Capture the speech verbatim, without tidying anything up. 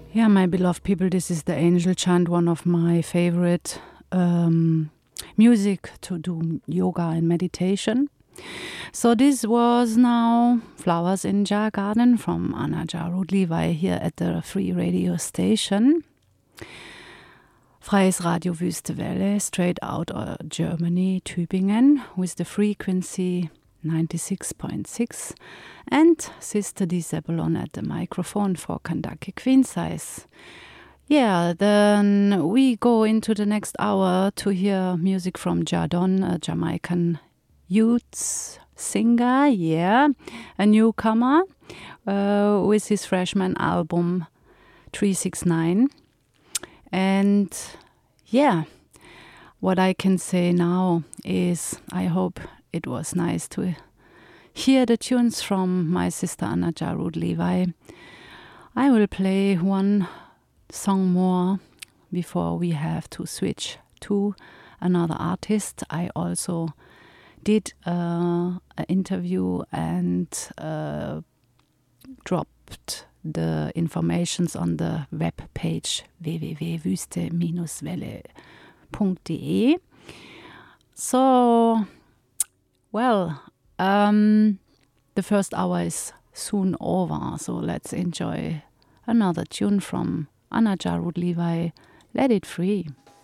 Yeah, my beloved people, this is the Angel Chant, one of my favorite um, music to do yoga and meditation. So this was now Flowers in Jar Garden from Anna Jarud Levi here at the Free Radio Station. Freies Radio Wüste Welle, straight out of Germany, Tübingen, with the frequency ninety-six point six, and Sister D. Zebulon at the microphone for Kandake Queen Size. Yeah, then we go into the next hour to hear music from Jadon, a Jamaican youth singer, yeah, a newcomer, uh, with his freshman album three six nine. And yeah, what I can say now is I hope it was nice to hear the tunes from my sister Anna Jarud Levi. I will play one song more before we have to switch to another artist. I also did uh, an interview and uh, dropped the informations on the web page w w w punkt wüste Bindestrich welle punkt d e. So, well, um, the first hour is soon over, so let's enjoy another tune from Anna Jarud Levi, Let It Free.